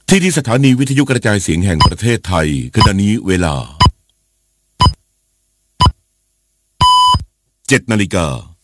ที่สถานีวิทยุกระจายเสียงแห่งประเทศไทยขณะนี้เวลา 7 นาฬิกา